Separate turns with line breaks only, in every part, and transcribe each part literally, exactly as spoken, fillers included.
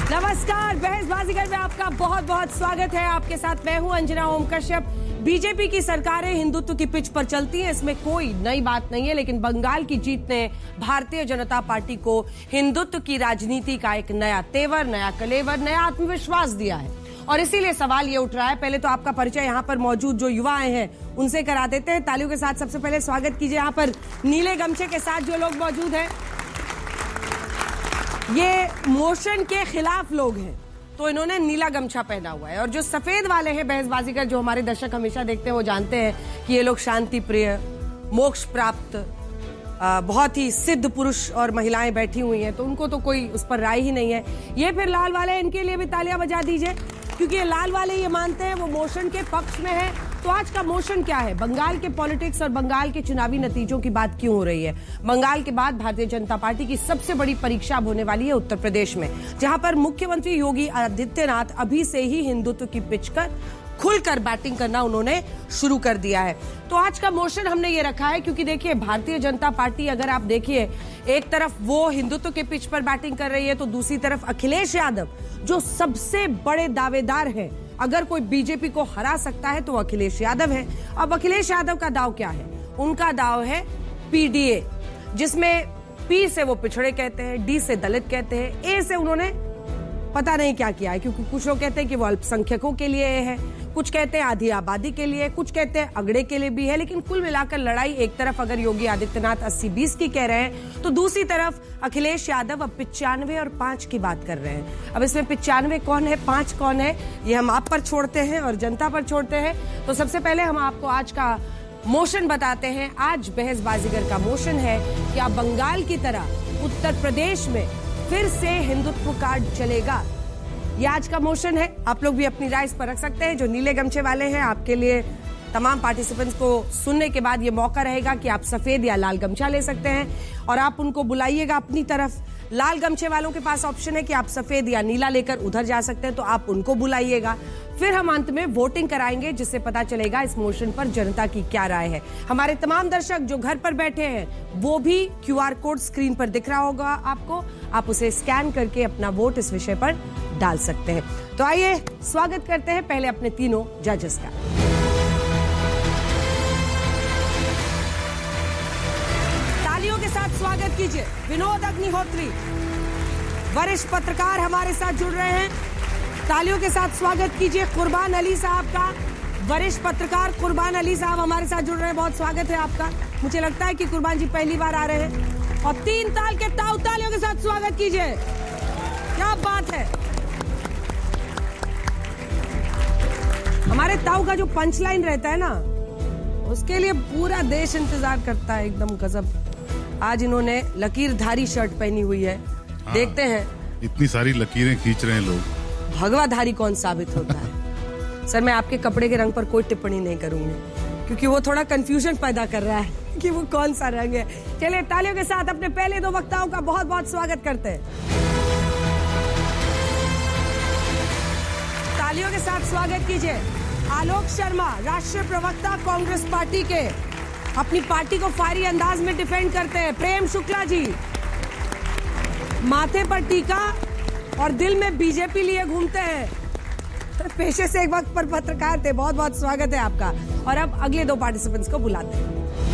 नमस्कार, बहस बाजीगर में आपका बहुत बहुत स्वागत है। आपके साथ मैं हूं अंजना ओम कश्यप। बीजेपी की सरकारें हिंदुत्व की पिच पर चलती हैं, इसमें कोई नई बात नहीं है, लेकिन बंगाल की जीत ने भारतीय जनता पार्टी को हिंदुत्व की राजनीति का एक नया तेवर, नया कलेवर, नया आत्मविश्वास दिया है। और इसीलिए सवाल ये उठ रहा है, पहले तो आपका परिचय यहाँ पर मौजूद जो युवा आए हैं उनसे करा देते हैं। तालियों के साथ सबसे पहले स्वागत कीजिए यहाँ पर नीले गमछे के साथ जो लोग मौजूद हैं। ये मोशन के खिलाफ लोग हैं, तो इन्होंने नीला गमछा पहना हुआ है। और जो सफेद वाले हैं बहसबाजीगर, जो हमारे दर्शक हमेशा देखते हैं, वो जानते हैं कि ये लोग शांति प्रिय, मोक्ष प्राप्त, बहुत ही सिद्ध पुरुष और महिलाएं बैठी हुई हैं, तो उनको तो कोई उस पर राय ही नहीं है। ये फिर लाल वाले, इनके लिए भी तालियां बजा दीजिए, क्योंकि ये लाल वाले ये मानते हैं वो मोशन के पक्ष में है। तो आज का मोशन क्या है? बंगाल के पॉलिटिक्स और बंगाल के चुनावी नतीजों की बात क्यों हो रही है? बंगाल के बाद भारतीय जनता पार्टी की सबसे बड़ी परीक्षा अब होने वाली है उत्तर प्रदेश में, जहां पर मुख्यमंत्री योगी आदित्यनाथ अभी से ही हिंदुत्व की पिच कर खुलकर बैटिंग करना उन्होंने शुरू कर दिया है। तो आज का मोशन हमने ये रखा है, क्योंकि देखिए भारतीय जनता पार्टी, अगर आप देखिए, एक तरफ वो हिंदुत्व के पिच पर बैटिंग कर रही है, तो दूसरी तरफ अखिलेश यादव जो सबसे बड़े दावेदार हैं, अगर कोई बीजेपी को हरा सकता है तो अखिलेश यादव है। अब अखिलेश यादव का दाव क्या है? उनका दाव है पीडीए, जिसमें पी से वो पिछड़े कहते हैं, डी से दलित कहते हैं, ए से उन्होंने पता नहीं क्या किया है, क्योंकि कुछ लोग कहते हैं कि वो अल्पसंख्यकों के लिए है, कुछ कहते हैं आधी आबादी के लिए, कुछ कहते हैं अगड़े के लिए भी है। लेकिन कुल मिलाकर लड़ाई एक तरफ अगर योगी आदित्यनाथ अस्सी बीस की कह रहे हैं, तो दूसरी तरफ अखिलेश यादव अब पिचानवे और पांच की बात कर रहे हैं। अब इसमें पिचानवे कौन है, पांच कौन है, ये हम आप पर छोड़ते हैं और जनता पर छोड़ते हैं। तो सबसे पहले हम आपको आज का मोशन बताते हैं। आज बहस बाजीगर का मोशन है कि आप बंगाल की तरह उत्तर प्रदेश में फिर से हिंदुत्व कार्ड चलेगा। ये आज का मोशन है। आप लोग भी अपनी राय इस पर रख सकते हैं। जो नीले गमछे वाले हैं, आपके लिए तमाम पार्टिसिपेंट्स को सुनने के बाद ये मौका रहेगा कि आप सफेद या लाल गमछा ले सकते हैं, और आप उनको बुलाइएगा अपनी तरफ। लाल गमछे वालों के पास ऑप्शन है कि आप सफेद या नीला लेकर उधर जा सकते हैं, तो आप उनको बुलाइएगा। फिर हम अंत में वोटिंग कराएंगे, जिससे पता चलेगा इस मोशन पर जनता की क्या राय है। हमारे तमाम दर्शक जो घर पर बैठे हैं, वो भी क्यूआर कोड स्क्रीन पर दिख रहा होगा आपको, आप उसे स्कैन करके अपना वोट इस विषय पर डाल सकते हैं। तो आइए स्वागत करते हैं पहले अपने तीनों जजेस का। तालियों के साथ स्वागत कीजिए विनोद अग्निहोत्री, वरिष्ठ पत्रकार हमारे साथ जुड़ रहे हैं। तालियों के साथ स्वागत कीजिए कुर्बान अली साहब का, वरिष्ठ पत्रकार कुर्बान अली साहब हमारे साथ जुड़ रहे हैं। बहुत स्वागत है आपका। मुझे लगता है कि कुर्बान जी पहली बार आ रहे हैं। और तीन ताल के ताऊ तालियों के साथ स्वागत कीजिए। क्या बात है। हमारे ताऊ का जो पंच लाइन रहता है ना, उसके लिए पूरा देश इंतजार करता है। एकदम गजब। आज इन्होंने लकीरधारी शर्ट पहनी हुई है। हाँ, देखते हैं
इतनी सारी लकीरें खींच रहे हैं लोग,
भगवाधारी कौन साबित होता है। सर, मैं आपके कपड़े के रंग पर कोई टिप्पणी नहीं करूंगी, क्योंकि वो थोड़ा कंफ्यूजन पैदा कर रहा है कि वो कौन सा रंग है। चलिए तालियों के साथ अपने पहले दो वक्ताओं का बहुत बहुत स्वागत करते हैं। तालियों के साथ स्वागत कीजिए आलोक शर्मा, राष्ट्रीय प्रवक्ता कांग्रेस पार्टी के, अपनी पार्टी को फायरी अंदाज में डिफेंड करते हैं। प्रेम शुक्ला जी, माथे पर टीका और दिल में बीजेपी लिए घूमते हैं, पेशे से एक वक्त पर पत्रकार थे। बहुत बहुत स्वागत है आपका। और अब अगले दो पार्टिसिपेंट्स को बुलाते हैं।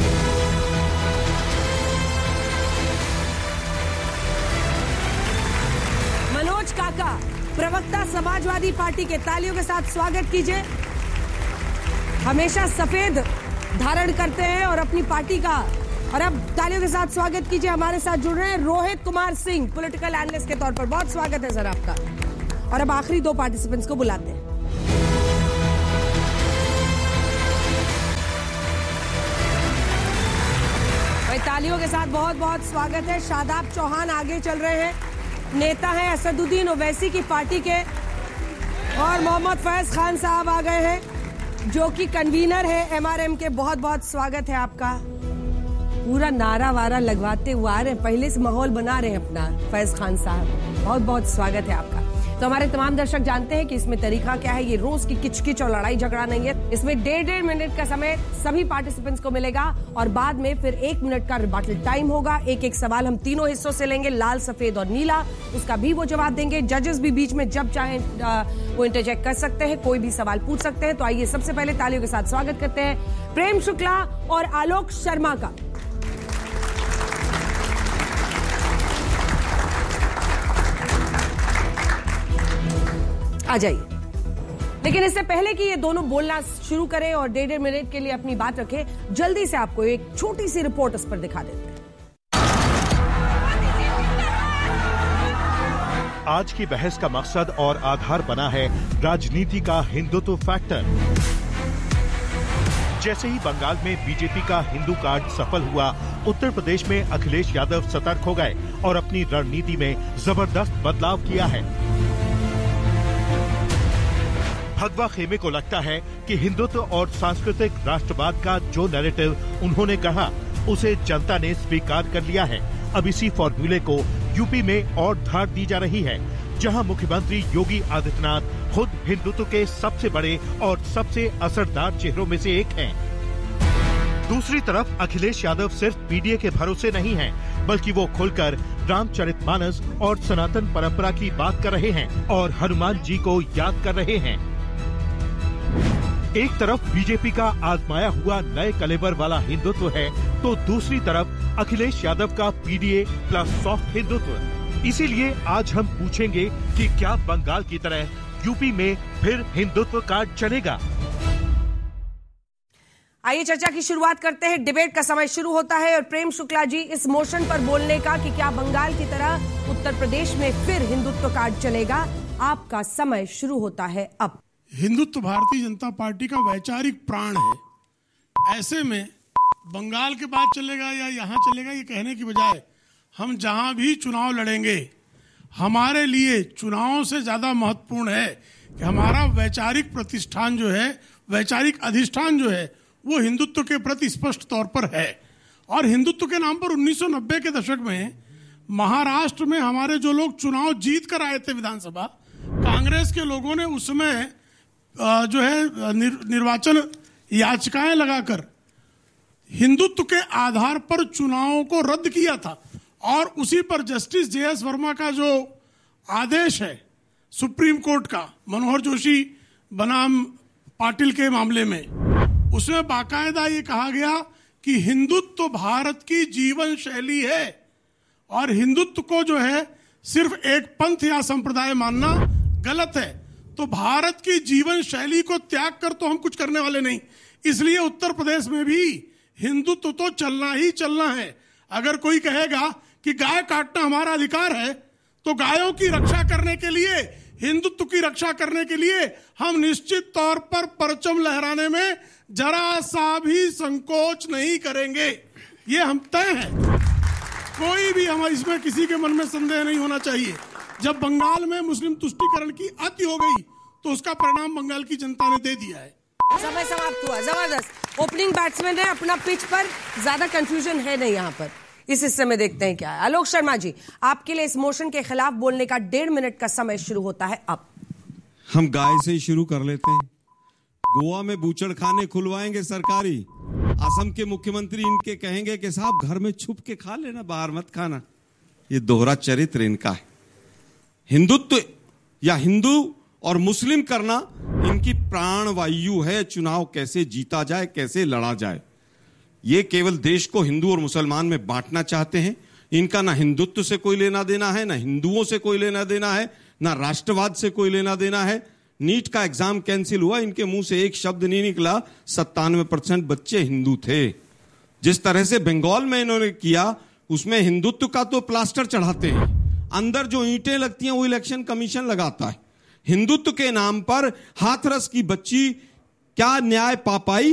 मनोज काका, प्रवक्ता समाजवादी पार्टी के, तालियों के साथ स्वागत कीजिए। हमेशा सफेद धारण करते हैं और अपनी पार्टी का। और अब तालियों के साथ स्वागत कीजिए, हमारे साथ जुड़ रहे हैं रोहित कुमार सिंह, पॉलिटिकल एनालिस्ट के तौर पर। बहुत स्वागत है सर आपका। और अब आखिरी दो पार्टिसिपेंट्स को बुलाते हैं। भाई तालियों के साथ बहुत बहुत स्वागत है। शादाब चौहान आगे चल रहे हैं, नेता हैं असदुद्दीन ओवैसी की पार्टी के। और मोहम्मद फैज खान साहब आ गए हैं, जो कि कन्वीनर है एमआरएम के। बहुत बहुत स्वागत है आपका। पूरा नारा वारा लगवाते हुए आ रहे हैं, पहले से माहौल बना रहे हैं अपना। फैज खान साहब, बहुत बहुत स्वागत है आपका। तो हमारे तमाम दर्शक जानते हैं कि इसमें तरीका क्या है। ये रोज की किचकिच और लड़ाई झगड़ा नहीं है। इसमें डेढ़ डेढ़ मिनट का समय सभी पार्टिसिपेंट्स को मिलेगा और बाद में फिर एक मिनट का रिबटल टाइम होगा। एक एक सवाल हम तीनों हिस्सों से लेंगे, लाल, सफेद और नीला। उसका भी वो जवाब देंगे। जजेस भी बीच में जब चाहे वो इंटरजेक्ट कर सकते हैं, कोई भी सवाल पूछ सकते हैं। तो आइए सबसे पहले तालियों के साथ स्वागत करते हैं प्रेम शुक्ला और आलोक शर्मा का। आ जाइए। लेकिन इससे पहले कि ये दोनों बोलना शुरू करें और डेढ़ डेढ़ मिनट के लिए अपनी बात रखें, जल्दी से आपको एक छोटी सी रिपोर्ट इस पर दिखा देते हैं।
आज की बहस का मकसद और आधार बना है राजनीति का हिंदुत्व फैक्टर। जैसे ही बंगाल में बीजेपी का हिंदू कार्ड सफल हुआ, उत्तर प्रदेश में अखिलेश यादव सतर्क हो गए और अपनी रणनीति में जबरदस्त बदलाव किया है। भगवा खेमे को लगता है कि हिंदुत्व और सांस्कृतिक राष्ट्रवाद का जो नैरेटिव उन्होंने कहा, उसे जनता ने स्वीकार कर लिया है। अब इसी फॉर्मूले को यूपी में और धार दी जा रही है, जहां मुख्यमंत्री योगी आदित्यनाथ खुद हिंदुत्व के सबसे बड़े और सबसे असरदार चेहरों में से एक हैं। दूसरी तरफ अखिलेश यादव सिर्फ पीडीए के भरोसे नहीं हैं, बल्कि वो खुलकर रामचरितमानस और सनातन परंपरा की बात कर रहे हैं और हनुमान जी को याद कर रहे हैं। एक तरफ बीजेपी का आजमाया हुआ नए कलेवर वाला हिंदुत्व है, तो दूसरी तरफ अखिलेश यादव का पीडीए प्लस सॉफ्ट हिंदुत्व। इसीलिए आज हम पूछेंगे कि क्या बंगाल की तरह यूपी में फिर हिंदुत्व कार्ड चलेगा।
आइए चर्चा की शुरुआत करते हैं। डिबेट का समय शुरू होता है और प्रेम शुक्ला जी, इस मोशन पर बोलने का कि क्या बंगाल की तरह उत्तर प्रदेश में फिर हिंदुत्व कार्ड चलेगा, आपका समय शुरू होता है अब।
हिंदुत्व भारतीय जनता पार्टी का वैचारिक प्राण है। ऐसे में बंगाल के बाद चलेगा या यहाँ चलेगा, ये कहने की बजाय हम जहां भी चुनाव लड़ेंगे, हमारे लिए चुनावों से ज्यादा महत्वपूर्ण है कि हमारा वैचारिक प्रतिष्ठान जो है, वैचारिक अधिष्ठान जो है, वो हिंदुत्व के प्रति स्पष्ट तौर पर है। और हिंदुत्व के नाम पर उन्नीस सौ नब्बे के दशक में महाराष्ट्र में हमारे जो लोग चुनाव जीत कर आए थे विधानसभा, कांग्रेस के लोगों ने उसमें जो है निर, निर्वाचन याचिकाएं लगाकर हिंदुत्व के आधार पर चुनावों को रद्द किया था। और उसी पर जस्टिस जे एस वर्मा का जो आदेश है सुप्रीम कोर्ट का, मनोहर जोशी बनाम पाटिल के मामले में, उसमें बाकायदा ये कहा गया कि हिंदुत्व भारत की जीवन शैली है और हिंदुत्व को जो है सिर्फ एक पंथ या संप्रदाय मानना गलत है। तो भारत की जीवन शैली को त्याग कर तो हम कुछ करने वाले नहीं। इसलिए उत्तर प्रदेश में भी हिंदुत्व तो चलना ही चलना है। अगर कोई कहेगा कि गाय काटना हमारा अधिकार है, तो गायों की रक्षा करने के लिए, हिंदुत्व की रक्षा करने के लिए हम निश्चित तौर पर परचम लहराने में जरा सा भी संकोच नहीं करेंगे। ये हम तय है। कोई भी हम इसमें किसी के मन में संदेह नहीं होना चाहिए। जब बंगाल में मुस्लिम तुष्टीकरण की अति हो गई, तो उसका परिणाम बंगाल की जनता ने दे दिया है।
समय समाप्त हुआ। जबरदस्त ओपनिंग बैट्समैन है, अपना पिच पर ज्यादा कंफ्यूजन है नहीं। यहाँ पर इस हिस्से में देखते हैं क्या है। आलोक शर्मा जी, आपके लिए इस मोशन के खिलाफ बोलने का डेढ़ मिनट का समय शुरू होता है अब।
हम गाय से ही शुरू कर लेते हैं। गोवा में बूचड़ खाने खुलवाएंगे सरकारी। असम के मुख्यमंत्री इनके कहेंगे कि साहब घर में छुप के खा लेना, बाहर मत खाना। ये दोहरा चरित्र इनका है। हिंदुत्व या हिंदू और मुस्लिम करना इनकी प्राण वायु है। चुनाव कैसे जीता जाए, कैसे लड़ा जाए, ये केवल देश को हिंदू और मुसलमान में बांटना चाहते हैं। इनका ना हिंदुत्व से कोई लेना देना है, ना हिंदुओं से कोई लेना देना है, ना राष्ट्रवाद से कोई लेना देना है। नीट का एग्जाम कैंसिल हुआ, इनके मुंह से एक शब्द नहीं निकला। सत्तानवे परसेंट बच्चे हिंदू थे। जिस तरह से बंगाल में इन्होंने किया, उसमें हिंदुत्व का तो प्लास्टर चढ़ाते हैं, अंदर जो ईंटें लगती हैं वो इलेक्शन कमीशन लगाता है। हिंदुत्व के नाम पर हाथरस की बच्ची क्या न्याय पा पाई?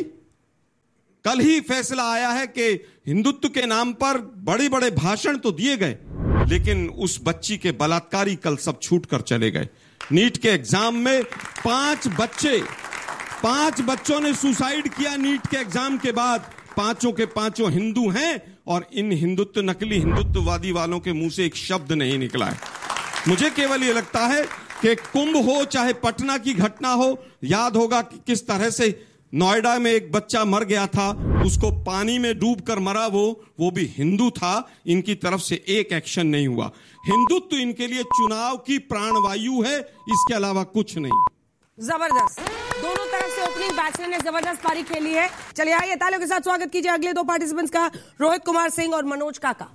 कल ही फैसला आया है कि हिंदुत्व के नाम पर बड़े बड़े भाषण तो दिए गए, लेकिन उस बच्ची के बलात्कारी कल सब छूट कर चले गए। नीट के एग्जाम में पांच बच्चे पांच बच्चों ने सुसाइड किया नीट के एग्जाम के बाद। पांचों के पांचों हिंदू हैं और इन हिंदुत्व नकली हिंदुत्ववादी वालों के मुंह से एक शब्द नहीं निकला है। मुझे केवल ये लगता है कि कुंभ हो चाहे पटना की घटना हो, याद होगा कि किस तरह से नोएडा में एक बच्चा मर गया था, उसको पानी में डूबकर मरा, वो वो भी हिंदू था। इनकी तरफ से एक एक्शन नहीं हुआ। हिंदुत्व इनके लिए चुनाव की प्राणवायु है, इसके अलावा कुछ नहीं।
जबरदस्त, दोनों तरफ से ओपनिंग बैट्समैन ने जबरदस्त पारी खेली है। चलिए आइए तालियों के साथ स्वागत कीजिए अगले दो पार्टिसिपेंट्स का, रोहित कुमार सिंह और मनोज काका।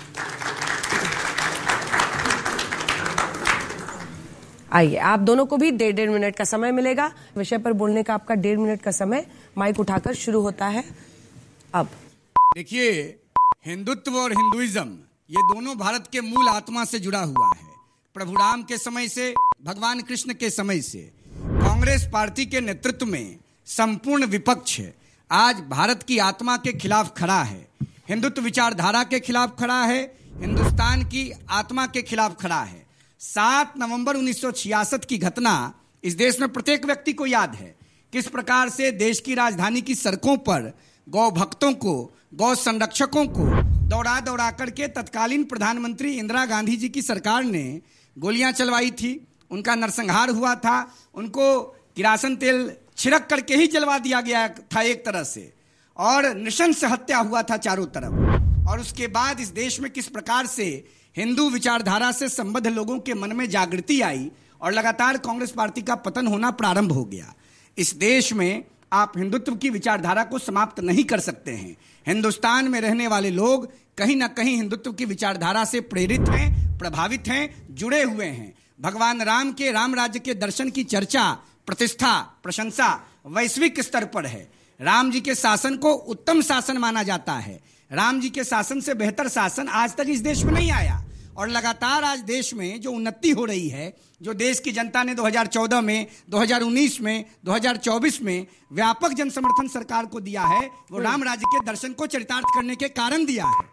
आइए, आप दोनों को भी डेढ़ डेढ़ मिनट का समय मिलेगा। विषय पर बोलने का आपका डेढ़ मिनट का समय माइक उठाकर शुरू होता है अब।
देखिए, हिंदुत्व और हिंदुइज्म ये दोनों भारत के मूल आत्मा से जुड़ा हुआ है। प्रभु राम के समय से, भगवान कृष्ण के समय से कांग्रेस पार्टी के नेतृत्व में संपूर्ण विपक्ष आज भारत की आत्मा के खिलाफ खड़ा है, हिंदुत्व विचारधारा के खिलाफ खड़ा है, हिंदुस्तान की आत्मा के खिलाफ खड़ा है। सात नवंबर उन्नीस सौ छियासठ की घटना इस देश में प्रत्येक व्यक्ति को याद है। किस प्रकार से देश की राजधानी की सड़कों पर गौ भक्तों को, गौ संरक्षकों को दौड़ा दौड़ा करके तत्कालीन प्रधानमंत्री इंदिरा गांधी जी की सरकार ने गोलियां चलवाई थी, उनका नरसंहार हुआ था, उनको किरासन तेल छिड़क करके ही जलवा दिया गया था एक तरह से, और नृशंस हत्या हुआ था चारों तरफ। और उसके बाद इस देश में किस प्रकार से हिंदू विचारधारा से संबद्ध लोगों के मन में जागृति आई और लगातार कांग्रेस पार्टी का पतन होना प्रारंभ हो गया। इस देश में आप हिंदुत्व की विचारधारा को समाप्त नहीं कर सकते हैं। हिंदुस्तान में रहने वाले लोग कहीं ना कहीं हिंदुत्व की विचारधारा से प्रेरित हैं, प्रभावित हैं, जुड़े हुए हैं। भगवान राम के राम राज्य के दर्शन की चर्चा, प्रतिष्ठा, प्रशंसा वैश्विक स्तर पर है। राम जी के शासन को उत्तम शासन माना जाता है। राम जी के शासन से बेहतर शासन आज तक इस देश में नहीं आया। और लगातार आज देश में जो उन्नति हो रही है, जो देश की जनता ने दो हज़ार चौदह में, दो हज़ार उन्नीस में, दो हज़ार चौबीस में व्यापक जन समर्थन सरकार को दिया है, वो राम राज्य के दर्शन को चरितार्थ करने के कारण दिया है।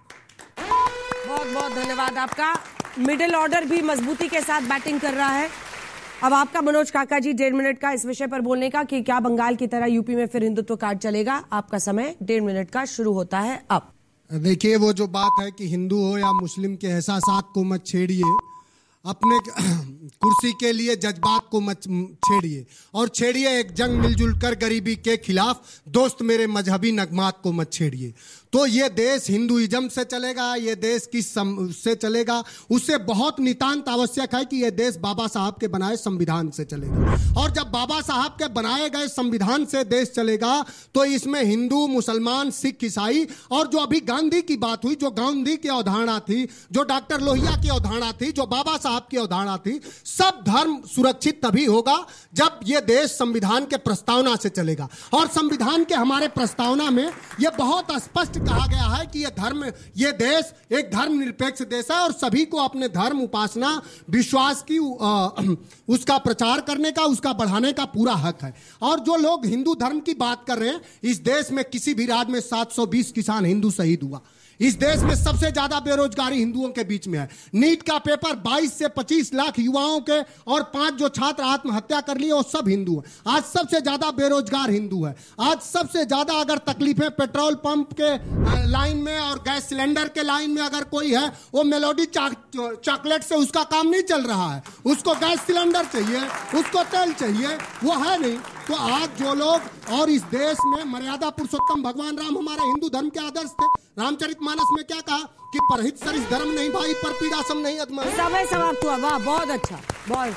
बहुत बहुत धन्यवाद आपका। मिडिल ऑर्डर भी मजबूती के साथ बैटिंग कर रहा है। अब आपका मनोज काका जी डेढ़ मिनट का इस विषय पर बोलने का कि क्या बंगाल की तरह यूपी में फिर हिंदुत्व कार्ड चलेगा। आपका समय डेढ़ मिनट का शुरू होता है अब।
देखिए, वो जो बात है कि हिंदू हो या मुस्लिम के एहसासात को मत छेड़िए, अपने कुर्सी के लिए जज्बात को मत छेड़िए, और छेड़िए एक जंग मिलजुल कर गरीबी के खिलाफ, दोस्त मेरे मजहबी नगमात को मत छेड़िए। तो ये देश हिंदुइज्म से चलेगा, ये देश किस से चलेगा, उससे बहुत नितांत आवश्यक है कि ये देश बाबा साहब के बनाए संविधान से चलेगा। और जब बाबा साहब के बनाए गए संविधान से देश चलेगा तो इसमें हिंदू, मुसलमान, सिख, ईसाई, और जो अभी गांधी की बात हुई, जो गांधी की अवधारणा थी, जो डॉक्टर लोहिया की अवधारणा थी, जो बाबा साहब की अवधारणा थी, सब धर्म सुरक्षित तभी होगा जब ये देश संविधान के प्रस्तावना से चलेगा। और संविधान के हमारे प्रस्तावना में यह बहुत स्पष्ट कहा गया है कि यह धर्म, यह देश एक धर्म निरपेक्ष देश है और सभी को अपने धर्म, उपासना, विश्वास की आ, उसका प्रचार करने का, उसका बढ़ाने का पूरा हक है। और जो लोग हिंदू धर्म की बात कर रहे हैं, इस देश में किसी भी राज्य में सात सौ बीस किसान हिंदू शहीद हुआ। इस देश में सबसे ज्यादा बेरोजगारी हिंदुओं के बीच में है। नीट का पेपर बाईस से पच्चीस लाख युवाओं के और पांच जो छात्र आत्महत्या कर लिए वो सब हिंदू हैं। आज सबसे ज्यादा बेरोजगार हिंदू है। आज सबसे ज्यादा अगर तकलीफें पेट्रोल पंप के लाइन में और गैस सिलेंडर के लाइन में अगर कोई है, वो मेलोडी चॉकलेट से उसका काम नहीं चल रहा है, उसको गैस सिलेंडर चाहिए, उसको तेल चाहिए, वो है नहीं। तो आज जो लोग, और इस देश में मर्यादा पुरुषोत्तम भगवान राम हमारे हिंदू धर्म के आदर्श थे। रामचरितमानस में क्या कहा कि परहित सरिस धर्म नहीं भाई, पर पीड़ा सम नहीं अधमा।
समय समाप्त हुआ। वाह, बहुत अच्छा, बहुत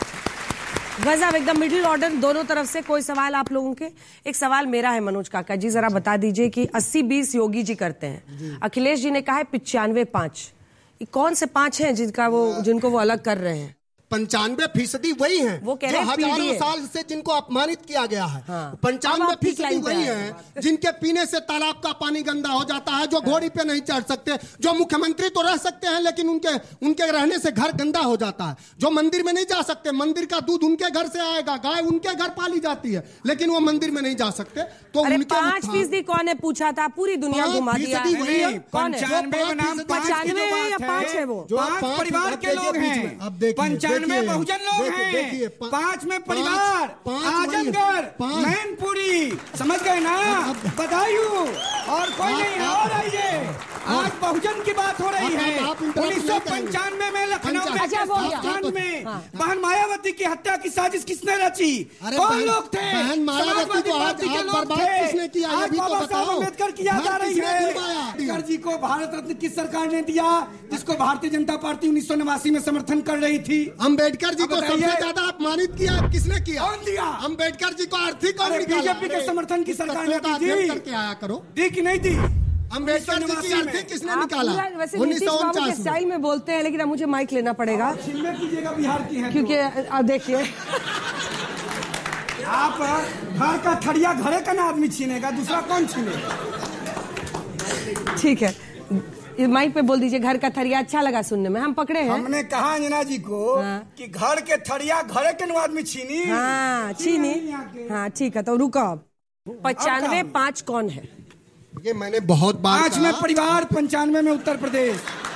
गजब, एकदम मिडिल ऑर्डर दोनों तरफ से। कोई सवाल आप लोगों के? एक सवाल मेरा है मनोज काका जी, जरा बता दीजिए कि अस्सी बीस योगी जी करते हैं, अखिलेश जी ने कहा है पिचानवे पांच, कौन से पांच हैं जिनका वो जिनको वो अलग कर रहे हैं?
पंचानवे फीसदी वही हैं
वो कह
जो
रहे
हजारों साल से जिनको अपमानित किया गया है। पंचानवे फीसदी वही हैं जिनके पीने से तालाब का पानी गंदा हो जाता है, जो घोड़ी पे नहीं चढ़ सकते, जो मुख्यमंत्री तो रह सकते हैं लेकिन उनके उनके रहने से घर गंदा हो जाता है, जो मंदिर में नहीं जा सकते, मंदिर का दूध उनके घर से आएगा, गाय उनके घर पाली जाती है लेकिन वो मंदिर में नहीं जा सकते। तो
अरे पांच फीसदी कौन है पूछा था, पूरी दुनिया घुमा दिया। कौन है? पंचानवे या पांच है? वो
पांच परिवार के लोग हैं।
अब देखिए
में बहुजन लोग हैं, पांच में परिवार, आजमगढ़, मैनपुरी, समझ गए ना? बधाई हो। और कोई नहीं है। और आइए, आज बहुजन की बात हो रही है। उन्नीस सौ पंचानवे में लखनऊ में स्थान में बहन मायावती की हत्या की साजिश किसने रची? कौन लोग थे? समाजवादी पार्टी के लोग थे। आज बाबा साहब अम्बेडकर की याद आ रही है। अम्बेडकर जी को भारत रत्न किस सरकार ने दिया, जिसको भारतीय जनता पार्टी उन्नीस सौ नवासी में समर्थन कर रही थी?
अम्बेडकर जी को सबसे ज्यादा अपमानित किया किसने किया?
कौन दिया?
अम्बेडकर जी को आर्थिक और
बीजेपी के समर्थन की सरकार ने दी
करके आया करो,
दी कि नहीं दी?
अम्बेडकर जी की आर्थिक किसने निकाला?
वैसे नीतीश बाबू के स्टाइल में बोलते हैं, लेकिन अब मुझे माइक लेना पड़ेगा
कीजिएगा, बिहार की है
क्योंकि अब देखिए
आप घर का थड़िया घरे का ना आदमी छीनेगा, दूसरा कौन छीनेगा?
ठीक है, माइक पे बोल दीजिए। घर का थरिया अच्छा लगा सुनने में, हम पकड़े हैं।
हमने कहा अंजना जी को
हाँ।
कि घर के थड़िया घरे के आदमी छीनी।
हाँ छीनी। हाँ ठीक है, तो रुको। अब पचानवे पाँच कौन है?
ये मैंने बहुत बार
पाँच में परिवार, पंचानवे में उत्तर प्रदेश।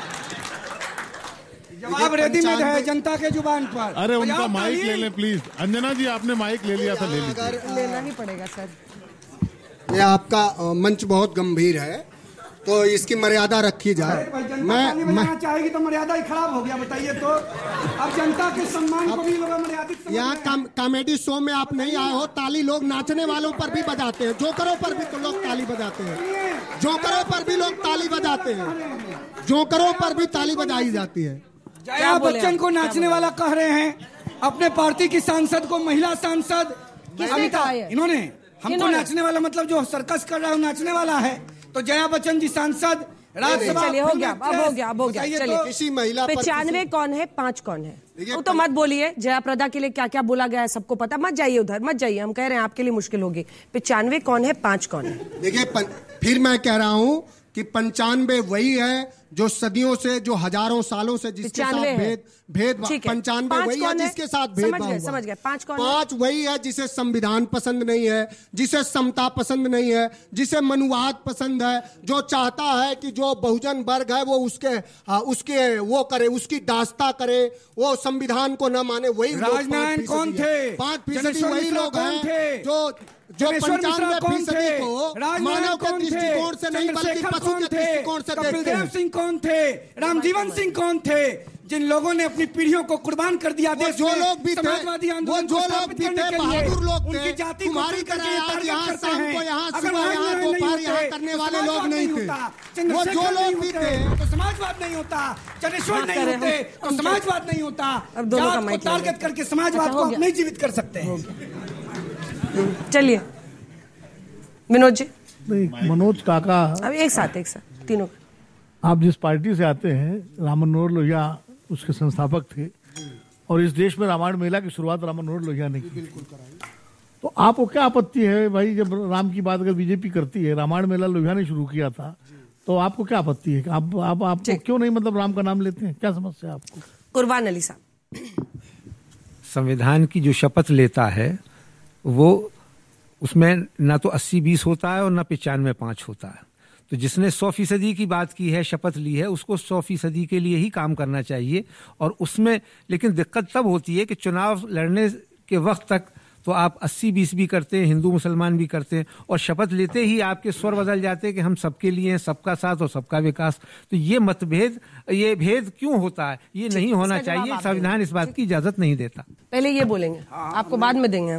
जवाब रेडीमेड है जनता के जुबान पर।
अरे उनका माइक ले लें प्लीज। अंजना जी आपने माइक ले लिया था, ले लीजिए।
लेना ही पड़ेगा सर।
ये आपका मंच बहुत गंभीर है, तो इसकी मर्यादा रखी जाए।
मैं मैं चाहेगी तो मर्यादा ही खराब हो गया, बताइए तो। अब जनता के सम्मान को भी लोग मर्यादित।
यहाँ कॉमेडी शो में आप नहीं आए हो, ताली लोग नाचने वालों पर भी बजाते हैं, जोकरों पर भी तो लोग ताली बजाते हैं, जोकरों पर भी लोग ताली बजाते हैं, जोकरों पर भी ताली बजाई जाती है।
जया बच्चन को नाचने वाला कह रहे हैं, अपने पार्टी की सांसद को महिला सांसद। इन्होंने हमको नाचने वाला मतलब जो सर्कस कर रहा है नाचने वाला है, तो जया बच्चन जी सांसद राज्यसभा।
चलिए हो गया, अब हो गया, अब हो गया। चलिए
किसी महिला
पचानवे कौन है, पाँच कौन है? वो तो मत बोलिए। जयाप्रदा के लिए क्या क्या बोला गया है सबको पता, मत जाइए उधर, मत जाइए। हम कह रहे हैं आपके लिए मुश्किल होगी। पचानवे कौन है, पाँच कौन है?
देखिए फिर मैं कह रहा हूँ कि पंचानवे वही है जो सदियों से, जो हजारों सालों से जिसके साथ भेद भेद पंचानवे वही है जिसके साथ भेदभाव हुआ।
समझ गए। पांच कौन?
पांच वही है जिसे संविधान पसंद नहीं है, जिसे समता पसंद नहीं है, जिसे मनुवाद पसंद है, जो चाहता है कि जो बहुजन वर्ग है वो उसके आ, उसके वो करे, उसकी दास्ता करे, वो संविधान को न माने। वही
राजनारायण कौन थे?
पांच फीसदी वही लोग हैं जो जो पंचानवे फीसदी को मानव के दृष्टिकोण से नहीं बल्कि पशु के दृष्टिकोण से देखते हैं।
सिंह कौन थे? रामजीवन सिंह कौन थे? जिन लोगों ने अपनी पीढ़ियों को कुर्बान कर दिया देश
जो लोग भी थे,
समाजवादी आंदोलन
जो लोग भी थे बहादुर लोग थे,
उनकी जाति
तुम्हारी तरह आज यहाँ शाम को यहाँ सुबह यहाँ दोपहर यहाँ करने वाले लोग नहीं थे। वो जो लोग भी थे
तो समाजवाद नहीं होता, चंद्रशेखर नहीं होते तो समाजवाद नहीं होता। जात को टारगेट करके समाजवाद को नहीं जीवित कर सकते हैं।
चलिए विनोद जी।
मनोज काका,
अब एक साथ एक साथ तीनों।
आप जिस पार्टी से आते हैं, राम मनोहर लोहिया उसके संस्थापक थे, और इस देश में रामायण मेला की शुरुआत राम मनोहर लोहिया ने की। तो आपको क्या आपत्ति है भाई, जब राम की बात अगर बीजेपी करती है, रामायण मेला लोहिया ने शुरू किया था, तो आपको क्या आपत्ति है? आप आप आपको क्यों नहीं मतलब राम का नाम लेते हैं? क्या समस्या है आपको?
कुर्बान अली साहब।
संविधान की जो शपथ लेता है वो उसमें ना तो अस्सी बीस होता है और ना पचानवे पाँच होता है। तो जिसने सौ फीसदी की बात की है, शपथ ली है, उसको सौ फीसदी के लिए ही काम करना चाहिए। और उसमें लेकिन दिक्कत तब होती है कि चुनाव लड़ने के वक्त तक तो आप अस्सी बीस भी करते हैं, हिंदू मुसलमान भी करते हैं, और शपथ लेते ही आपके स्वर बदल जाते हैं कि हम सबके लिए हैं, सबका साथ और सबका विकास। तो ये मतभेद, ये भेद क्यों होता है? ये नहीं होना चाहिए। संविधान इस बात की इजाजत नहीं देता।
पहले ये बोलेंगे, आपको बाद में देंगे हम।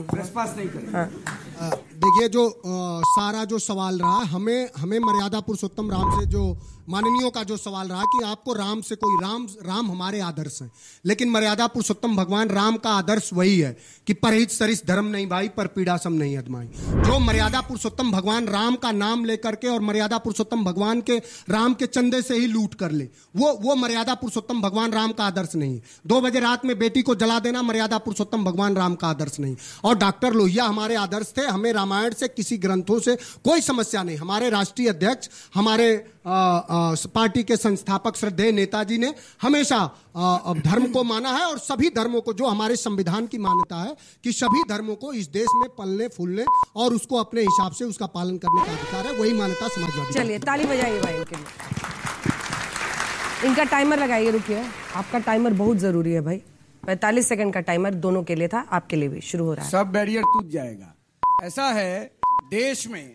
देखिए जो आ, सारा जो सवाल रहा, हमें हमें मर्यादा पुरुषोत्तम राम से जो माननीयों का जो सवाल रहा कि आपको राम से कोई, राम राम हमारे आदर्श हैं, लेकिन मर्यादा पुरुषोत्तम भगवान राम का आदर्श वही है कि परहित सरिस धर्म नहीं भाई, पर पीड़ा सम नहीं अदमाई। जो मर्यादा पुरुषोत्तम भगवान राम का नाम लेकर के और मर्यादा पुरुषोत्तम भगवान के राम के चंदे से ही लूट कर ले, वो वो मर्यादा पुरुषोत्तम भगवान राम का आदर्श नहीं है। दो बजे रात में बेटी को जला देना मर्यादा पुरुषोत्तम भगवान राम का आदर्श नहीं। और डॉक्टर लोहिया हमारे आदर्श थे। हमें रामायण से, किसी ग्रंथों से कोई समस्या नहीं। हमारे राष्ट्रीय अध्यक्ष, हमारे आ, आ, पार्टी के संस्थापक श्रद्धेय नेताजी ने हमेशा आ, धर्म को माना है, और सभी धर्मों को, जो हमारे संविधान की मान्यता है कि सभी धर्मों को इस देश में पलने फूलने और उसको अपने हिसाब से उसका पालन करने का अधिकार है, वही मान्यता समाजवादी।
चलिए ताली बजाइए भाई इनके लिए। इनका टाइमर लगाइए, रुकिए, आपका टाइमर बहुत जरूरी है भाई। पैंतालीस सेकंड का टाइमर दोनों के लिए था, आपके लिए भी शुरू हो रहा है।
सब बैरियर टूट जाएगा। ऐसा है, देश में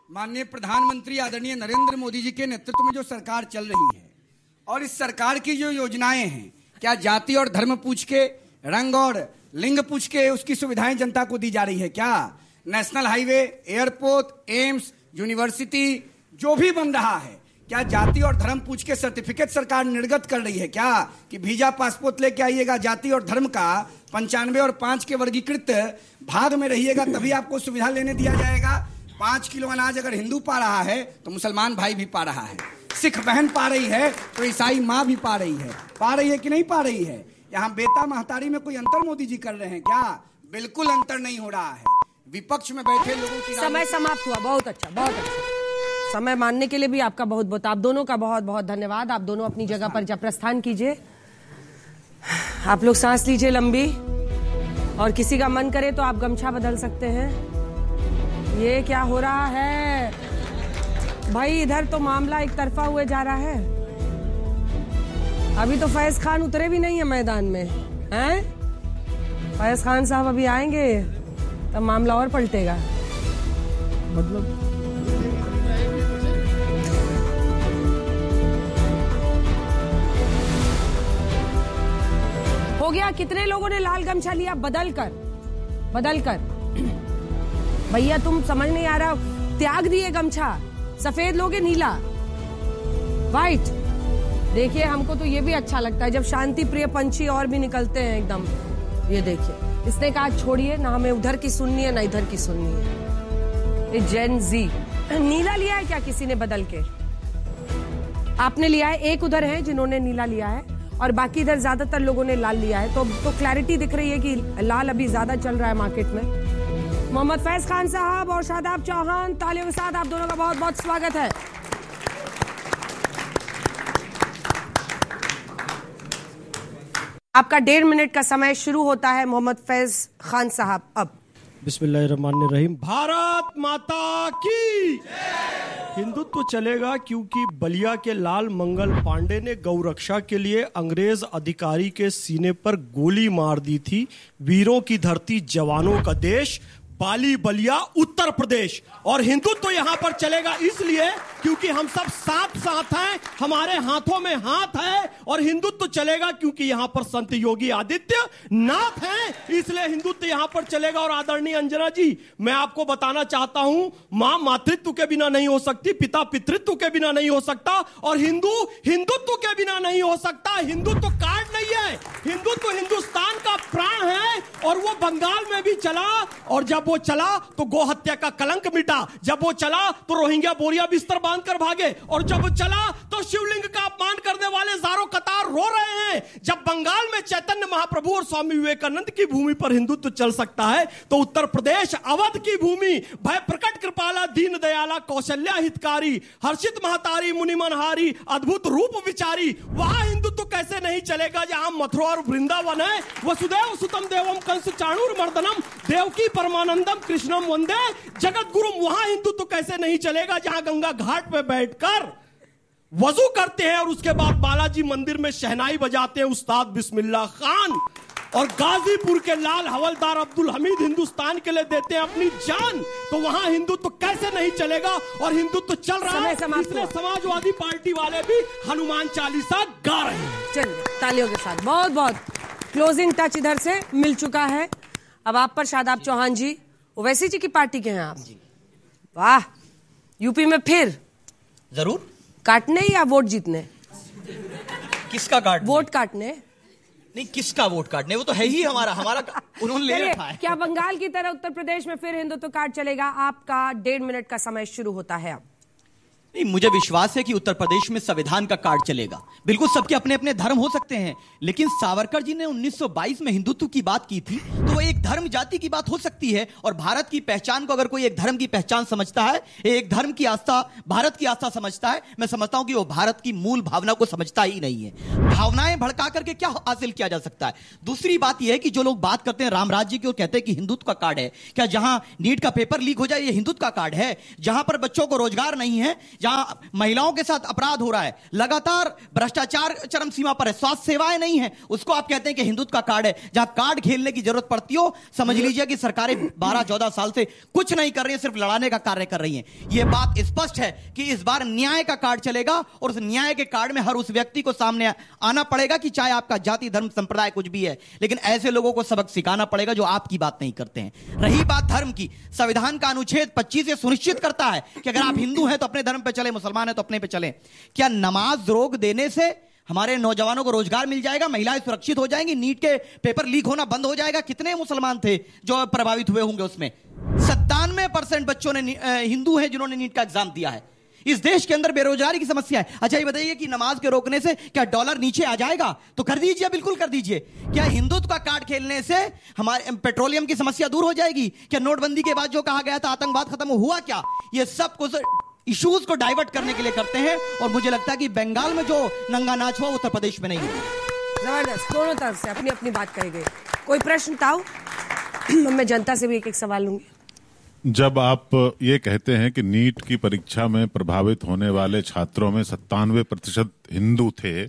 माननीय प्रधानमंत्री आदरणीय नरेंद्र मोदी जी के नेतृत्व में जो सरकार चल रही है और इस सरकार की जो योजनाएं हैं, क्या जाति और धर्म पूछ के, रंग और लिंग पूछ के उसकी सुविधाएं जनता को दी जा रही है? क्या national highway, airport, AIIMS, university जो भी बन रहा है, क्या जाति और धर्म पूछ के सर्टिफिकेट सरकार निर्गत कर रही है? क्या कि वीजा पासपोर्ट लेके आइएगा, जाति और धर्म का पंचानवे और पांच के वर्गीकृत भाग में रहिएगा तभी आपको सुविधा लेने दिया जाएगा? पांच किलो अनाज अगर हिंदू पा रहा है तो मुसलमान भाई भी पा रहा है, सिख बहन पा रही है तो ईसाई माँ भी पा रही है। पा रही है कि नहीं पा रही है? यहाँ बेटा महतारी में कोई अंतर मोदी जी कर रहे हैं क्या? बिल्कुल अंतर नहीं हो रहा है। विपक्ष में बैठे लोगों की
समय समाप्त हुआ। बहुत अच्छा, बहुत अच्छा। समय मानने के लिए भी आपका बहुत बहुत, आप दोनों का बहुत बहुत धन्यवाद। आप दोनों अपनी जगह पर जब प्रस्थान कीजिए, आप लोग सांस लीजिए लंबी, और किसी का मन करे तो आप गमछा बदल सकते हैं। ये क्या हो रहा है भाई? इधर तो मामला एक तरफा हुए जा रहा है। अभी तो फैज खान उतरे भी नहीं है मैदान में, हैं? फैज खान साहब अभी आएंगे तब मामला और पलटेगा। मतलब हो गया। कितने लोगों ने लाल गमछा लिया? बदल कर बदल कर भैया, तुम समझ नहीं आ रहा, त्याग दिए गमछा, सफेद लोगे नीला, व्हाइट। देखिए, हमको तो ये भी अच्छा लगता है जब शांति प्रिय पंछी और भी निकलते हैं एकदम। ये देखिए, इसने कहा छोड़िए ना, हमें उधर की सुननी है ना इधर की सुननी है। ये जेन जी। नीला लिया है क्या किसी ने बदल के? आपने लिया है, एक उधर है जिन्होंने नीला लिया है और बाकी इधर ज्यादातर लोगों ने लाल लिया है। तो तो क्लैरिटी दिख रही है कि लाल अभी ज्यादा चल रहा है मार्केट में। मोहम्मद फैज खान साहब और शादाब चौहान, तालियों के साथ आप दोनों का बहुत बहुत स्वागत है। आपका डेढ़ मिनट का समय शुरू होता है मोहम्मद फैज खान साहब। अब
बिस्मिल्लाहिर्रहमानिर्रहीम। भारत माता की हिंदुत्व चलेगा क्योंकि बलिया के लाल मंगल पांडे ने गौ रक्षा के लिए अंग्रेज अधिकारी के सीने पर गोली मार दी थी। वीरों की धरती, जवानों का देश, बाली बलिया उत्तर प्रदेश। और हिंदुत्व तो यहाँ पर चलेगा इसलिए क्योंकि हम सब साथ साथ हैं, हमारे हाथों में हाथ है। और हिंदुत्व तो चलेगा क्योंकि यहाँ पर संत योगी आदित्य नाथ हैं, इसलिए हिंदुत्व यहाँ पर चलेगा। और आदरणीय अंजना जी, मैं आपको बताना चाहता हूं, मां मातृत्व के बिना नहीं हो सकती, पिता पितृत्व के बिना नहीं हो सकता, और हिंदू हिंदुत्व के बिना नहीं हो सकता। हिंदुत्व कार्ड नहीं है, हिंदुत्व हिंदुस्तान का प्राण है। और वो बंगाल में भी चला, और जब वो चला तो गौ हत्या का कलंक मिटा, जब वो चला तो रोहिंग्या बोरिया बिस्तर बांधकर भागे, और जब वो चला तो शिवलिंग का अपमान करने वाले हजारों कतार रो रहे हैं। जब बंगाल में चैतन्य महाप्रभु और स्वामी विवेकानंद की भूमि पर हिंदुत्व चल सकता है तो उत्तर प्रदेश अवध की भूमि, भय प्रकट कृपाला दीन दयाला कौशल्या हितकारी, हर्षित महतारी मुनि मनहारी, अद्भुत रूप विचारी, वहां हिंदुत्व कैसे नहीं चलेगा जहां मथुरा और वृंदावन है। वसुदेव सुतम देवम कंस चाणूर मर्दनम देवकी परमानंदम कृष्णम वंदे जगत गुरु। वहां हिंदुत्व कैसे नहीं चलेगा जहां गंगा घाट पे बैठकर वजू करते हैं और उसके बाद बालाजी मंदिर में शहनाई बजाते हैं उस्ताद बिस्मिल्लाह खान, और गाजीपुर के लाल हवलदार अब्दुल हमीद हिंदुस्तान के लिए देते हैं अपनी जान। तो वहां हिंदुत्व कैसे नहीं चलेगा? और हिंदुत्व चल रहा है, इसलिए समाजवादी पार्टी वाले भी हनुमान चालीसा गा रहे हैं।
चलिए, तालियों के साथ बहुत बहुत क्लोजिंग टच इधर से मिल चुका है। अब आप पर शादाब चौहान जी, ओवैसी जी की पार्टी के हैं आप। वाह, यूपी में फिर
जरूर
काटने या वोट जीतने?
किसका काटने?
वोट काटने
नहीं, किसका वोट काटने? वो तो है ही हमारा हमारा उन्होंने ले रखा है।
क्या बंगाल की तरह उत्तर प्रदेश में फिर हिंदुत्व कार्ड चलेगा? आपका डेढ़ मिनट का समय शुरू होता है अब।
नहीं, मुझे विश्वास है कि उत्तर प्रदेश में संविधान का कार्ड चलेगा। बिल्कुल सबके अपने अपने धर्म हो सकते हैं, लेकिन सावरकर जी ने उन्नीस सौ बाईस में हिंदुत्व की बात की थी, तो वो एक धर्म जाति की बात हो सकती है। और भारत की पहचान को अगर कोई एक धर्म की पहचान समझता है, एक धर्म की आस्था, भारत की आस्था समझता है, मैं समझता हूं कि वो भारत की मूल भावना को समझता ही नहीं है। भावनाएं भड़का करके क्या हासिल किया जा सकता है? दूसरी बात यह है कि जो लोग बात करते हैं राम राज्य की और कहते हैं कि हिंदुत्व का कार्ड है, क्या जहां नीट का पेपर लीक हो जाए ये हिंदुत्व का कार्ड है? जहां पर बच्चों को रोजगार नहीं है, जहां महिलाओं के साथ अपराध हो रहा है, लगातार भ्रष्टाचार चरम सीमा पर है, स्वास्थ्य सेवाएं नहीं है, उसको आप कहते हैं कि हिंदुत्व का कार्ड है। जहां कार्ड खेलने की जरूरत पड़ती हो, समझ लीजिए कि सरकारें बारह चौदह साल से कुछ नहीं कर रही है, सिर्फ लड़ाने का कार्य कर रही है। यह बात स्पष्ट है कि इस बार न्याय का कार्ड चलेगा और उस न्याय के कार्ड में हर उस व्यक्ति को सामने आना पड़ेगा कि चाहे आपका जाति धर्म संप्रदाय कुछ भी है, लेकिन ऐसे लोगों को सबक सिखाना पड़ेगा जो आपकी बात नहीं करते हैं। रही बात धर्म की, संविधान का अनुच्छेद पच्चीस ये सुनिश्चित करता है कि अगर आप हिंदू हैं तो अपने धर्म पे चले, मुसलमान हैं तो अपने पे चले। क्या नमाज रोक देने से हमारे नौजवानों को रोजगार मिल जाएगा, महिलाएं सुरक्षित हो जाएंगी, नीट के पेपर लीक होना बंद हो जाएगा? कितने मुसलमान थे जो प्रभावित हुए होंगे? उसमें सत्तानवे परसेंट बच्चों ने हिंदू हैं जिन्होंने नीट का एग्जाम दिया है। इस देश के अंदर बेरोजगारी की समस्या है। अच्छा ये बताइए कि नमाज के रोकने से क्या डॉलर नीचे आ जाएगा? तो कर दीजिए, बिल्कुल कर दीजिए। क्या हिंदुत्व का कार्ड खेलने से हमारे पेट्रोलियम की समस्या दूर हो जाएगी? क्या नोटबंदी के बाद जो कहा गया था आतंकवाद खत्म हुआ क्या? ये सब कुछ इश्यूज को डाइवर्ट करने के लिए करते हैं और मुझे लगता है कि बंगाल में जो नंगा नाच हुआ उत्तर प्रदेश में नहीं हुआ।
जबरदस्त, दोनों तरफ से अपनी अपनी बात कही गई। कोई प्रश्न ताऊ? मैं जनता से भी एक एक सवाल लूंगी।
जब आप ये कहते हैं कि नीट की परीक्षा में प्रभावित होने वाले छात्रों में सत्तानवे प्रतिशत हिंदू थे,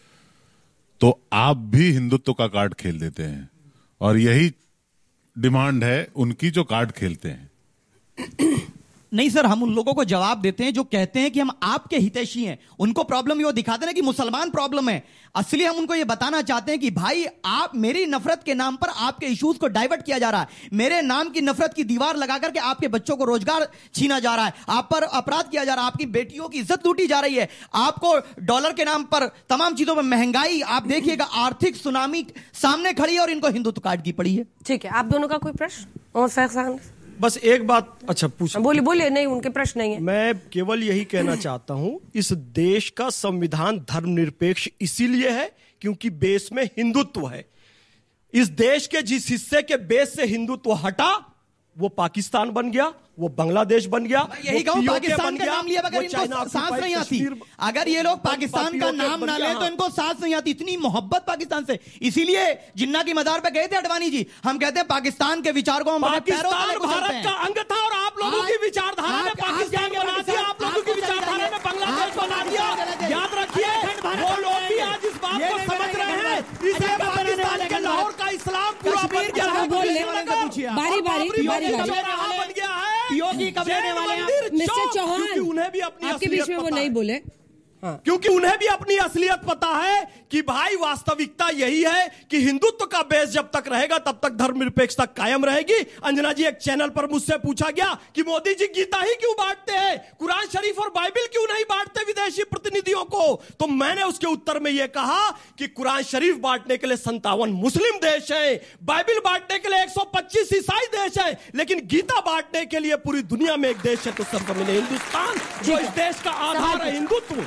तो आप भी हिंदुत्व का कार्ड खेल देते हैं और यही डिमांड है उनकी जो कार्ड खेलते हैं।
नहीं सर, हम उन लोगों को जवाब देते हैं जो कहते हैं कि हम आपके हितैषी हैं। उनको प्रॉब्लम ये दिखाते हैं कि मुसलमान प्रॉब्लम है। असली हम उनको ये बताना चाहते हैं कि भाई आप, मेरी नफरत के नाम पर आपके इश्यूज को डाइवर्ट किया जा रहा है। मेरे नाम की नफरत की दीवार लगा करके आपके बच्चों को रोजगार छीना जा रहा है, आप पर अपराध किया जा रहा है, आपकी बेटियों की इज्जत लूटी जा रही है, आपको डॉलर के नाम पर तमाम चीजों में महंगाई, आप देखिएगा आर्थिक सुनामी सामने खड़ी है और इनको हिंदुत्व कार्ड की पड़ी है।
ठीक है, आप दोनों का कोई प्रश्न? और फैजान
बस एक बात, अच्छा पूछ,
बोलिए बोलिए। नहीं, उनके प्रश्न नहीं है।
मैं केवल यही कहना चाहता हूं, इस देश का संविधान धर्मनिरपेक्ष इसीलिए है क्योंकि बेस में हिंदुत्व है। इस देश के जिस हिस्से के बेस से हिंदुत्व हटा वो पाकिस्तान बन गया, वो बांग्लादेश बन गया,
यही कहूं, पाकिस्तान का नाम लिया बगैर इनको सांस नहीं आती। अगर ये लोग पाकिस्तान का नाम ना ले तो इनको सांस नहीं आती। इतनी मोहब्बत पाकिस्तान से, इसीलिए जिन्ना की मदार पे गए थे अडवाणी जी। हम कहते हैं पाकिस्तान के विचार को हम
पाकिस्तान भारत का अंग था और आप लोगों की विचारधारा ने पाकिस्तान बना दिया, आप लोगों की विचारधारा ने बांग्लादेश बना दिया। याद रखिए, वो लोग भी आज इस बात को समझ रहे हैं, इसलिए पाकिस्तान के लाहौर का इस्लाम पूरा बन गया है।
बारी बारी
बन गया है।
योगी कब लेने वाले हैं?
मिस्टर चौहान,
उन्हें भी अपनी
आपके बीच में वो नहीं बोले।
हाँ। क्योंकि उन्हें भी अपनी असलियत पता है कि भाई वास्तविकता यही है कि हिंदुत्व का बेस जब तक रहेगा तब तक धर्मनिरपेक्षता कायम रहेगी। अंजना जी, एक चैनल पर मुझसे पूछा गया कि मोदी जी गीता ही क्यों बांटते हैं, कुरान शरीफ और बाइबिल क्यों नहीं बांटते विदेशी प्रतिनिधियों को? तो मैंने उसके उत्तर में यह कहा कि कुरान शरीफ बांटने के लिए संतावन मुस्लिम देश है, बाइबिल बांटने के लिए एक सौ पच्चीस ईसाई देश है, लेकिन गीता बांटने के लिए पूरी दुनिया में एक देश है तो सब हिंदुस्तान, जो इस देश का आधार है हिंदुत्व।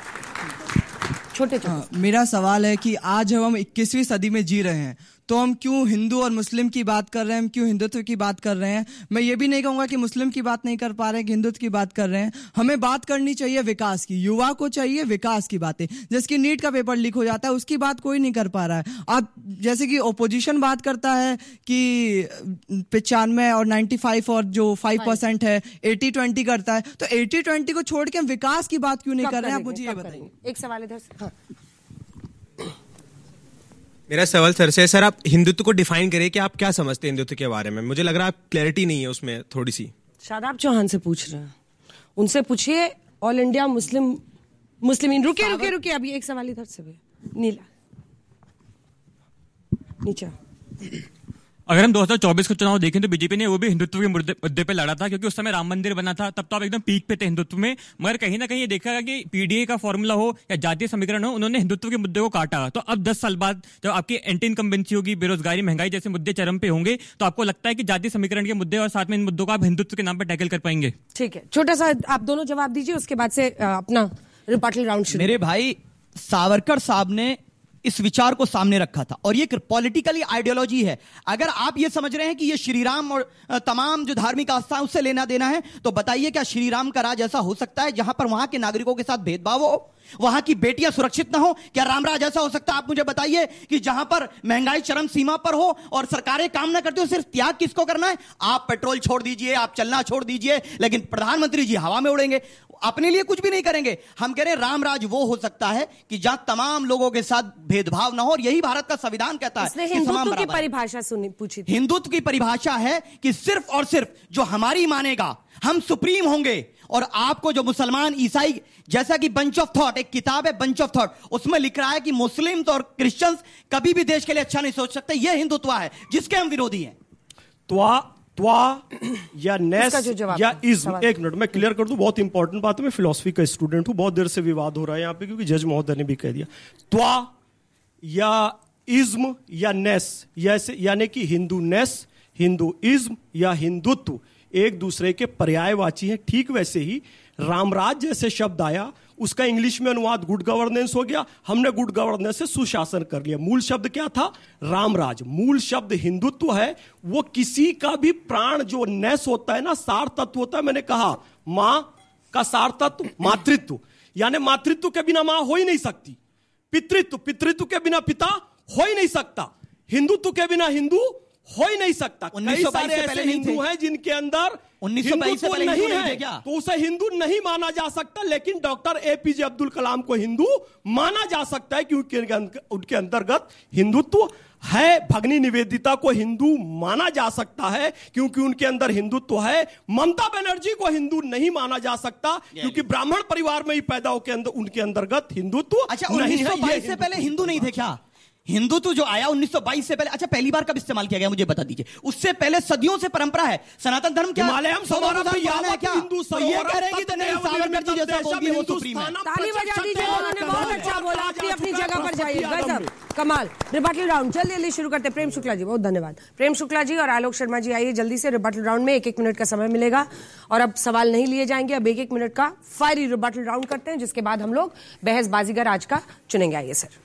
छोटे छोटे
हाँ, मेरा सवाल है कि आज जब हम इक्कीसवीं सदी में जी रहे हैं तो हम क्यों हिंदू और मुस्लिम की बात कर रहे हैं, हम क्यों हिंदुत्व की बात कर रहे हैं? मैं ये भी नहीं कहूंगा कि मुस्लिम की बात नहीं कर पा रहे हैं, कि हिंदुत्व की बात कर रहे हैं। हमें बात करनी चाहिए विकास की, युवा को चाहिए विकास की बातें। जैसे नीट का पेपर लीक हो जाता है, उसकी बात कोई नहीं कर पा रहा है। आप जैसे कि ओपोजिशन बात करता है कि पचानवे और नाइन्टी फाइव और जो फाइव परसेंट है एटी ट्वेंटी करता है, तो एटी ट्वेंटी को छोड़ के हम विकास की बात क्यों नहीं कर रहे हैं? आप मुझे ये बताइए।
एक सवाल इधर से। हाँ।
मेरा सवाल सर से, सर आप हिंदुत्व को डिफाइन करें कि आप क्या समझते हैं हिंदुत्व के बारे में? मुझे लग रहा है क्लैरिटी नहीं है उसमें थोड़ी सी।
शादाब चौहान से पूछ रहे हैं, उनसे पूछिए। ऑल इंडिया मुस्लिम मुस्लिमीन, रुके रुके रुके अभी एक सवाल इधर से भी। नीला नीचे।
अगर हम दो हज़ार चौबीस का चुनाव देखें तो बीजेपी ने वो भी हिंदुत्व के मुद्दे मुद्दे पे लड़ा था, क्योंकि उस समय राम मंदिर बना था, तब तो आप एकदम पीक पे थे हिंदुत्व में। मगर कहीं ना कहीं ये देखा गया कि पीडीए का फॉर्मूला हो या जातीय समीकरण हो, उन्होंने हिंदुत्व के मुद्दे को काटा। तो अब दस साल बाद जब आपकी एंटी इनकम्बेंसी होगी, बेरोजगारी, महंगाई जैसे मुद्दे चरम पे होंगे, तो आपको लगता है कि जातीय समीकरण के मुद्दे और साथ में इन मुद्दों को आप हिंदुत्व के नाम पर टैकल कर पाएंगे?
ठीक है, छोटा सा आप दोनों जवाब दीजिए, उसके बाद से अपना रिबटल राउंड शुरू।
मेरे भाई सावरकर साहब ने इस विचार को सामने रखा था और ये पॉलिटिकली आइडियोलॉजी है। अगर आप ये समझ रहे हैं कि ये श्री राम और तमाम जो धार्मिक आस्था है उससे लेना देना है, तो बताइए क्या श्री राम का राज ऐसा हो सकता है जहां पर वहां के नागरिकों के साथ भेदभाव हो, वहां की बेटियां सुरक्षित ना हो? क्या रामराज ऐसा हो सकता है? आप मुझे बताइए कि जहां पर महंगाई चरम सीमा पर हो और सरकारें काम ना करती हो, सिर्फ त्याग किसको करना है? आप पेट्रोल छोड़ दीजिए, आप चलना छोड़ दीजिए, लेकिन प्रधानमंत्री जी हवा में उड़ेंगे। अपने लिए कुछ भी नहीं करेंगे। हम कह रहे हैं राम राज वो हो सकता है कि जहां तमाम लोगों के साथ भेदभाव ना हो, और यही भारत का संविधान कहता है।
इसने हिंदुत्व की परिभाषा सुनी पूछी थी।
हिंदुत्व की परिभाषा है कि सिर्फ और सिर्फ जो हमारी मानेगा, हम सुप्रीम होंगे। और आपको जो मुसलमान, ईसाई, जैसा कि बंच ऑफ थॉट, एक किताब है बंच ऑफ थॉट, उसमें लिख रहा है कि मुस्लिम्स और क्रिश्चियंस कभी भी देश के लिए अच्छा नहीं सोच सकते। यह हिंदुत्व है जिसके हम विरोधी हैं।
त्वा त्वा या नेस या इज्म, एक मिनट मैं क्लियर कर दूं, बहुत इंपॉर्टेंट बात है। मैं फिलॉसफी का स्टूडेंट हूं, बहुत देर से विवाद हो रहा है यहाँ पे, क्योंकि जज महोदय ने भी कह दिया। त्वा या इज्म या नेस, यानी कि हिंदू नेस, हिंदू इज्म या हिंदुत्व एक दूसरे के पर्यायवाची हैं। ठीक वैसे ही रामराज जैसे शब्द आया, उसका इंग्लिश में अनुवाद गुड गवर्नेंस हो गया। हमने गुड गवर्नेंस से सुशासन कर लिया। मूल शब्द क्या था? रामराज। मूल शब्द हिंदुत्व है। वो किसी का भी प्राण जो नेस होता है ना, सार तत्व होता है। मैंने कहा मां का सार तत्व मातृत्व, यानी मातृत्व के बिना मां हो ही नहीं सकती। पितृत्व, पितृत्व के बिना पिता हो ही नहीं सकता। हिंदुत्व के बिना हिंदू हो ही नहीं सकता। कई सारे ऐसे हिंदू हैं जिनके अंदर हिंदुत्व नहीं है, तो उसे हिंदू नहीं माना जा सकता। लेकिन डॉक्टर एपीजे अब्दुल कलाम को हिंदू माना जा सकता है, क्योंकि उनके अंतर्गत हिंदुत्व है। भगनी निवेदिता को हिंदू माना जा सकता है, क्योंकि उनके अंदर हिंदुत्व है। ममता बनर्जी को हिंदू नहीं माना जा सकता, क्योंकि ब्राह्मण परिवार में ही पैदा होकर अंदर उनके अंतर्गत हिंदुत्व
अच्छा, उन्नीस सौ बाईस से पहले हिंदू नहीं थे क्या? हिंदुत्व जो आया उन्नीस सौ बाईस से पहले, अच्छा पहली बार कब इस्तेमाल किया गया मुझे बता दीजिए। उससे पहले सदियों से परंपरा है। सनातन धर्म क्या
हिंदू
ताली बजा दीजिए। उन्होंने बहुत अच्छा बोला। अपनी अपनी जगह पर जाइए। गजब, कमाल। रिबटल राउंड जल्दी जल्दी शुरू करते हैं। प्रेम शुक्ला जी, बहुत धन्यवाद। प्रेम शुक्ला जी और आलोक शर्मा जी आइए जल्दी से। रिबटल राउंड में एक एक मिनट का समय मिलेगा और अब सवाल नहीं लिए जाएंगे। अब एक एक मिनट का फायरी रिबटल राउंड करते हैं, जिसके बाद हम लोग बहस बाजीगर आज का चुनेंगे। आइए सर।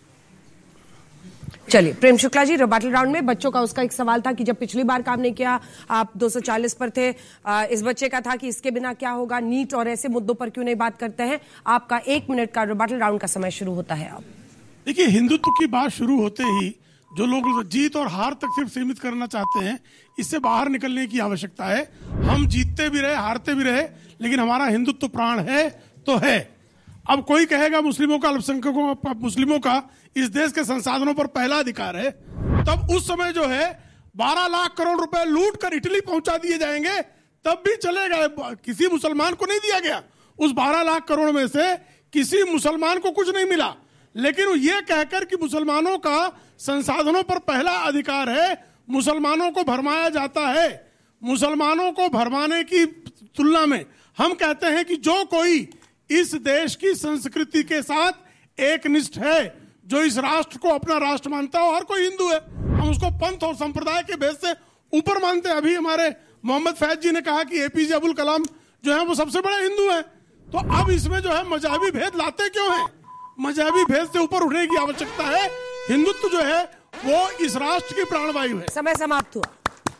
चलिए प्रेम शुक्ला जी, रिबटल राउंड में बच्चों का उसका एक सवाल था कि जब पिछली बार काम नहीं किया, आप दो सौ चालीस पर थे। इस बच्चे का था कि इसके बिना क्या होगा, नीट और ऐसे मुद्दों पर क्यों नहीं बात करते हैं। आपका एक मिनट का रिबटल राउंड का समय शुरू होता है। अब
देखिए, हिंदुत्व की बात शुरू होते ही जो लोग जीत और हार तक सिर्फ सीमित करना चाहते हैं, इससे बाहर निकलने की आवश्यकता है। हम जीतते भी रहे, हारते भी रहे, लेकिन हमारा हिंदुत्व प्राण है तो है। अब कोई कहेगा मुस्लिमों का, अल्पसंख्यकों मुस्लिमों का इस देश के संसाधनों पर पहला अधिकार है, तब उस समय जो है बारह लाख करोड़ रुपए लूट कर इटली पहुंचा दिए जाएंगे, तब भी चलेगा। किसी मुसलमान को नहीं दिया गया। उस बारह लाख करोड़ में से किसी मुसलमान को कुछ नहीं मिला। लेकिन ये कहकर कि मुसलमानों का संसाधनों पर पहला अधिकार है, मुसलमानों को भरमाया जाता है। मुसलमानों को भरमाने की तुलना में हम कहते हैं कि जो कोई इस देश की संस्कृति के साथ एकनिष्ठ है, जो इस राष्ट्र को अपना राष्ट्र मानता है, हर कोई हिंदू है। हम उसको पंथ और संप्रदाय के भेद से ऊपर मानते हैं। अभी हमारे मोहम्मद फैज जी ने कहा कि एपीजे अब्दुल कलाम जो है वो सबसे बड़े हिंदू हैं। तो अब इसमें जो है मजहबी भेद लाते क्यों हैं? मजहबी भेद से ऊपर उठने की आवश्यकता है। हिंदुत्व जो है वो इस राष्ट्र की प्राणवायु है।
समय समाप्त हुआ।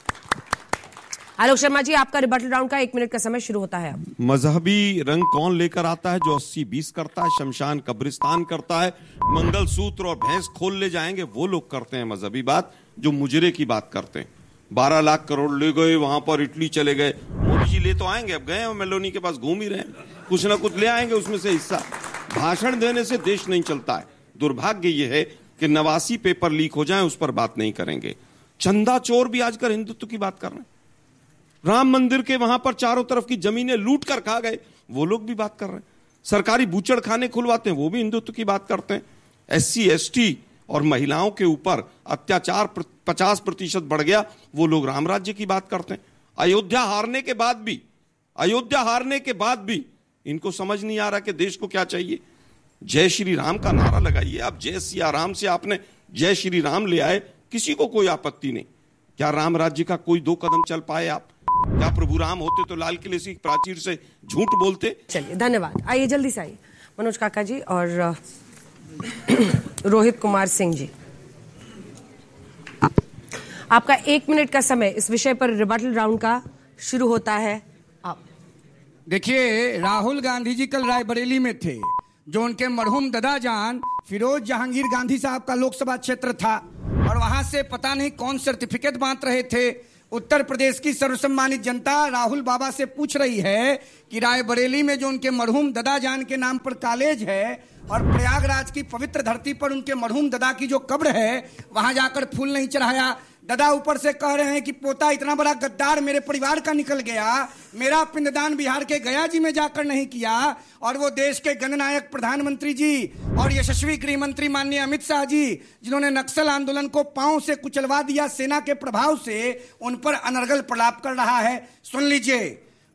आलोक शर्मा जी, आपका रिबटल राउंड का एक मिनट का समय शुरू होता है। अब
मजहबी रंग कौन लेकर आता है? जो अस्सी बीस करता है, शमशान कब्रिस्तान करता है, मंगलसूत्र और भैंस खोल ले जाएंगे, वो लोग करते हैं मजहबी बात। जो मुजरे की बात करते हैं, बारह लाख करोड़ ले गए, वहां पर इटली चले गए। मोदी जी ले तो आएंगे, अब गए मेलोनी के पास घूम ही रहे हैं, कुछ ना कुछ ले आएंगे उसमें से हिस्सा। भाषण देने से देश नहीं चलता है। दुर्भाग्य ये है कि नवासी पेपर लीक हो जाए, उस पर बात नहीं करेंगे। चंदा चोर भी आजकल हिंदुत्व की बात कर रहे हैं। राम मंदिर के वहां पर चारों तरफ की जमीनें लूट कर खा गए, वो लोग भी बात कर रहे हैं। सरकारी बूचड़ खाने खुलवाते हैं, वो भी हिंदुत्व की बात करते हैं। एससी एसटी और महिलाओं के ऊपर अत्याचार पचास प्रतिशत बढ़ गया, वो लोग राम राज्य की बात करते हैं। अयोध्या हारने के बाद भी अयोध्या हारने के बाद भी इनको समझ नहीं आ रहा कि देश को क्या चाहिए। जय श्री राम का नारा लगाइए आप। जय सिया राम से आपने जय श्री राम ले आए, किसी को कोई आपत्ति नहीं। क्या राम राज्य का कोई दो कदम चल पाए आप? क्या प्रभु राम होते तो लाल किले से प्राचीर से झूठ बोलते?
चलिए, धन्यवाद। आइए जल्दी से आइए मनोज काका जी और रोहित कुमार सिंह जी। आपका एक मिनट का समय इस विषय पर रिबटल राउंड का शुरू होता है। आप
देखिए, राहुल गांधी जी कल रायबरेली में थे, जो उनके मरहूम दादा जान फिरोज जहांगीर गांधी साहब का लोकसभा क्षेत्र था, और वहां से पता नहीं कौन सर्टिफिकेट बांट रहे थे। उत्तर प्रदेश की सर्वसम्मानित जनता राहुल बाबा से पूछ रही है कि रायबरेली में जो उनके मरहूम ददा जान के नाम पर कॉलेज है और प्रयागराज की पवित्र धरती पर उनके मरहूम ददा की जो कब्र है वहां जाकर फूल नहीं चढ़ाया। ददा ऊपर से कह रहे हैं कि पोता इतना बड़ा गद्दार मेरे परिवार का निकल गया, मेरा पिंडदान बिहार के गया जी में जाकर नहीं किया, और वो देश के गणनायक प्रधानमंत्री जी और यशस्वी गृह मंत्री माननीय अमित शाह जी जिन्होंने नक्सल आंदोलन को पांव से कुचलवा दिया सेना के प्रभाव से, उन पर अनर्गल प्रलाप कर रहा है। सुन लीजिए,